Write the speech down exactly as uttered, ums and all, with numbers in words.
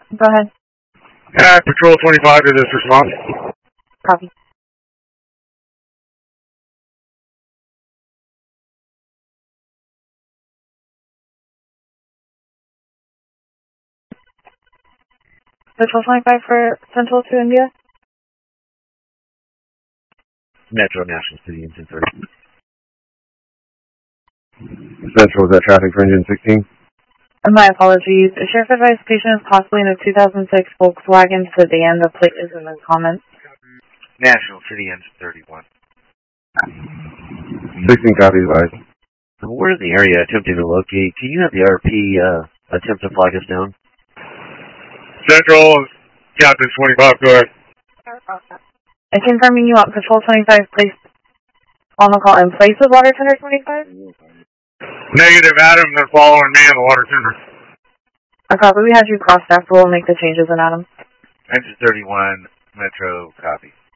Go ahead. Uh, Patrol twenty-five to this response. Copy. Patrol twenty-five for Central to India? Metro National City Engine thirty. Central, is that traffic for engine sixteen? Uh, my apologies. The sheriff advised patient is possibly in a two thousand six Volkswagen sedan. The plate is in the comments. National City Engine thirty-one. sixteen copies, advised. We're in the area attempting to locate. Can you have the R P uh, attempt to flag us down? Central, Captain twenty-five, go ahead. And confirming you want Patrol twenty-five placed on the call in place of Water Tender twenty-five? Negative, Adam, they're following me on the water tender. I copy. We had you cross staff. We'll make the changes in Adam. Engine thirty-one, Metro, copy.